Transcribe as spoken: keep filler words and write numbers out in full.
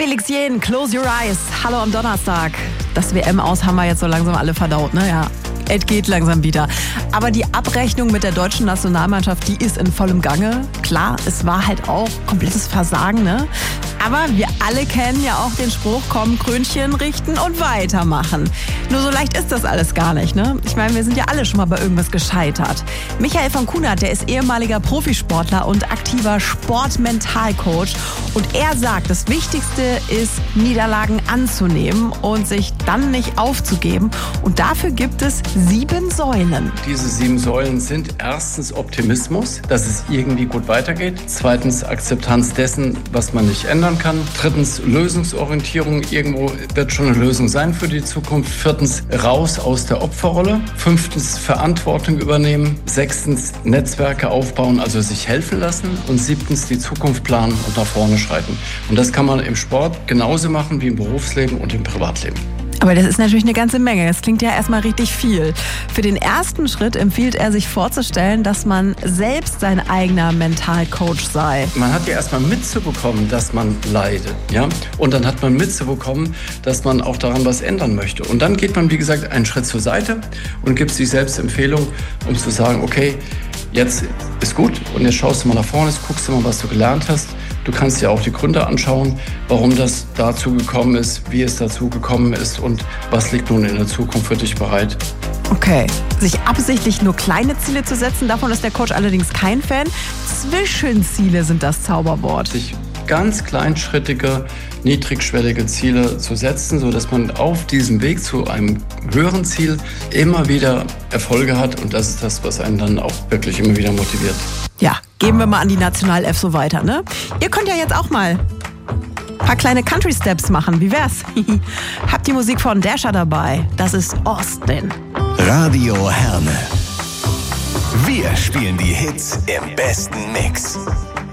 Felix Jähn, Close Your Eyes. Hallo am Donnerstag. Das W M-Aus haben wir jetzt so langsam alle verdaut, ne? Ja. Es geht langsam wieder. Aber die Abrechnung mit der deutschen Nationalmannschaft, die ist in vollem Gange. Klar, es war halt auch komplettes Versagen, ne? Aber wir alle kennen ja auch den Spruch, komm, Krönchen richten und weitermachen. Nur so leicht ist das alles gar nicht, ne? Ich meine, wir sind ja alle schon mal bei irgendwas gescheitert. Michael von Kunert, der ist ehemaliger Profisportler und aktiver Sportmentalcoach. Und er sagt, das Wichtigste ist, Niederlagen anzunehmen und sich dann nicht aufzugeben. Und dafür gibt es sieben Säulen. Diese sieben Säulen sind erstens Optimismus, dass es irgendwie gut weitergeht. Zweitens Akzeptanz dessen, was man nicht ändern kann. Drittens Lösungsorientierung. Irgendwo wird schon eine Lösung sein für die Zukunft. Viertens raus aus der Opferrolle. Fünftens Verantwortung übernehmen. Sechstens Netzwerke aufbauen, also sich helfen lassen. Und siebtens die Zukunft planen und nach vorne schreiten. Und das kann man im Sport genauso machen wie im Berufsleben und im Privatleben. Aber das ist natürlich eine ganze Menge. Das klingt ja erstmal richtig viel. Für den ersten Schritt empfiehlt er sich vorzustellen, dass man selbst sein eigener Mentalcoach sei. Man hat ja erstmal mitzubekommen, dass man leidet. Ja? Und dann hat man mitzubekommen, dass man auch daran was ändern möchte. Und dann geht man, wie gesagt, einen Schritt zur Seite und gibt sich selbst Empfehlung, um zu sagen, okay, jetzt ist gut und jetzt schaust du mal nach vorne, jetzt guckst du mal, was du gelernt hast. Du kannst dir auch die Gründe anschauen, warum das dazu gekommen ist, wie es dazu gekommen ist und was liegt nun in der Zukunft für dich bereit. Okay, sich absichtlich nur kleine Ziele zu setzen, davon ist der Coach allerdings kein Fan. Zwischenziele sind das Zauberwort. Sich ganz kleinschrittige, niedrigschwellige Ziele zu setzen, sodass man auf diesem Weg zu einem höheren Ziel immer wieder Erfolge hat. Und das ist das, was einen dann auch wirklich immer wieder motiviert. Ja, geben wir mal an die National-F so weiter, ne? Ihr könnt ja jetzt auch mal ein paar kleine Country-Steps machen. Wie wär's? Habt die Musik von Dasher dabei. Das ist Austin. Radio Herne. Wir spielen die Hits im besten Mix.